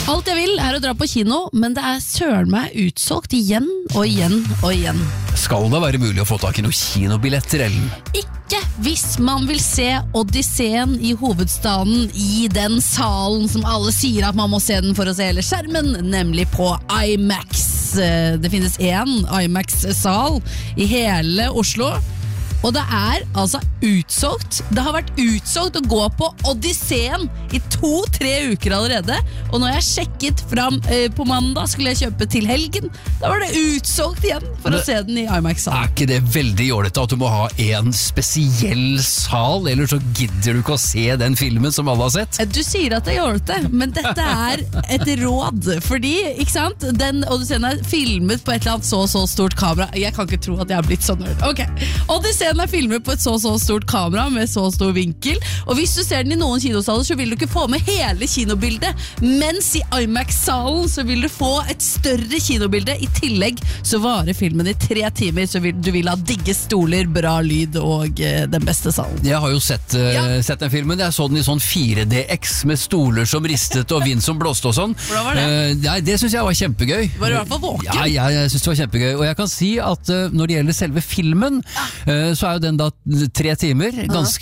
Alt jeg vil å dra på kino, men det søren meg utsolgt igjen og igjen og igjen. Skal det være mulig å få tak i noen kinobilletter, Ellen? Ikke hvis man vil se Odysseen i hovedstaden i den salen som alle sier at man må se den for å se hele skjermen, nemlig på IMAX. Det finnes en IMAX-sal i hele Oslo, og det altså utsolgt. Det har vært utsolgt å gå på Odysseen i 2-3 uker allerede, og når jeg sjekket fram på mandag, skulle jeg kjøpe til helgen, da var det utsolgt igjen for å se den i IMAX-salen. Ikke det veldig jålete at du må ha en spesiell sal, eller så gidder du ikke å se den filmen som alle har sett? Du sier at det jålete, men dette et råd, fordi, ikke sant, den Odysseen filmet på et eller annet så stort kamera. Jeg kan ikke tro at jeg har blitt sånn nerd. Ok, Odysseen filmet på et så stort kamera med så stor vinkel, og hvis du ser den i noen kinosaler, så vil du ikke få med hele kinobildet, mens i IMAX-salen så vil du få et større kinobilde. I tillegg så varer filmen i 3 timer, så du vil ha digge stoler, bra lyd og den beste salen. Jeg har jo sett den filmen. Jeg så den i sånn 4DX med stoler som ristet og vind som blåste og sånn. Hvordan var det? Det synes jeg var kjempegøy. Var du i hvert fall våken? Ja, jeg synes det var kjempegøy, og jeg kan si at når det gjelder selve filmen, så jo den da 3 timer, ganske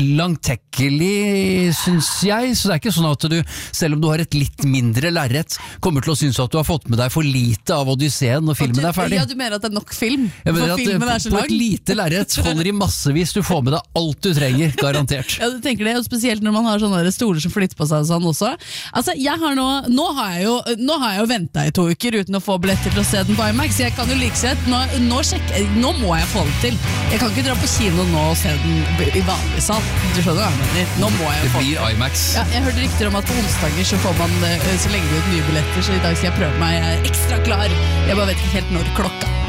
langtekkelig, synes jeg, så det ikke sånn at du, selv om du har et litt mindre lerret, kommer til å synes at du har fått med deg for lite av Odysseen når filmen ferdig. Ja, du mener at det nok film? For filmen så lang? På et lite lerret holder i massevis, du får med deg alt du trenger, garantert. Ja, du tenker det, og spesielt når man har sånne stoler som flytter på seg og sånn også. Altså, nå har jeg jo ventet i 2 uker uten å få billetter til å se den på IMAX, jeg kan jo like sett, nå må jeg få det til. Jeg kan ikke dra på kino nå og se den i vanlig sal. Du skjønner hva jeg mener? Nå må jeg få det. Blir IMAX. Ja, jeg hørte rykter om at på onsdager så legger vi ut nye billetter, så i dag skal jeg prøve meg. Jeg ekstra klar. Jeg bare vet ikke helt når klokka.